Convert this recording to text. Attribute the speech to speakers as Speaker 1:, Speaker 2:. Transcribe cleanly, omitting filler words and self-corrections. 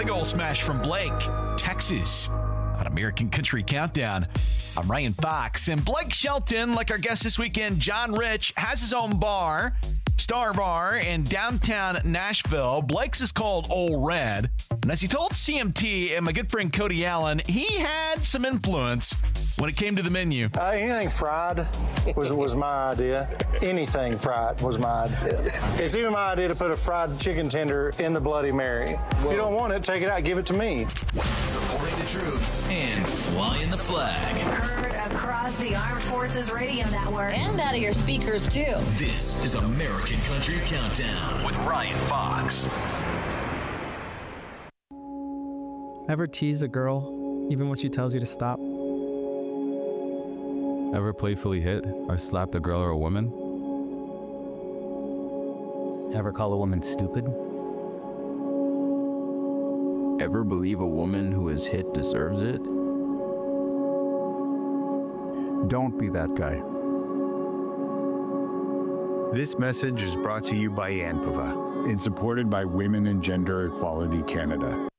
Speaker 1: The goal smash from Blake, Texas, on American Country Countdown. I'm Ryan Fox, and Blake Shelton, like our guest this weekend, John Rich, has his own bar, Star Bar, in downtown Nashville. Blake's is called Ole Red. And as he told CMT and my good friend Cody Allen, he had some influence when it came to the menu.
Speaker 2: Anything fried was my idea. Anything fried was my idea. It's even my idea to put a fried chicken tender in the Bloody Mary. If you don't want it, take it out, give it to me.
Speaker 3: Supporting the troops and flying the flag.
Speaker 4: Heard across the Armed Forces Radio Network.
Speaker 5: And out of your speakers, too.
Speaker 3: This is American Country Countdown with Ryan Fox.
Speaker 6: Ever tease a girl, even when she tells you to stop?
Speaker 7: Ever playfully hit or slapped a girl or a woman?
Speaker 8: Ever call a woman stupid?
Speaker 9: Ever believe a woman who is hit deserves it?
Speaker 10: Don't be that guy. This message is brought to you by ANPAVA and supported by Women and Gender Equality Canada.